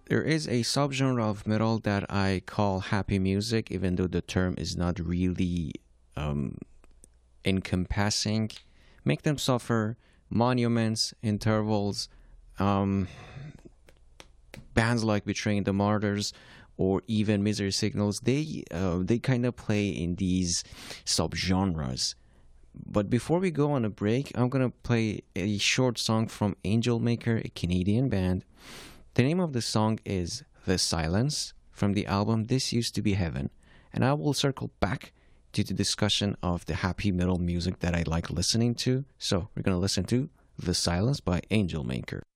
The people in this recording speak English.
There is a subgenre of metal that I call happy music, even though the term is not really um, encompassing. Make Them Suffer, Monuments, Intervals, um, bands like Betraying the Martyrs, or even Misery Signals. They kind of play in these subgenres. But before we go on a break, I'm gonna play a short song from Angel Maker, a Canadian band. The name of the song is The Silence from the album This Used to Be Heaven, and I will circle back to the discussion of the happy metal music that I like listening to. So we're gonna listen to The Silence by Angel Maker.